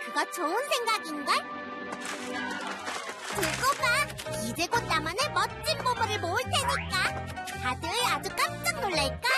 그거 좋은 생각인걸? 두고 봐! 이제 곧 나만의 멋진 보물을 모을 테니까 다들 아주 깜짝 놀랄걸?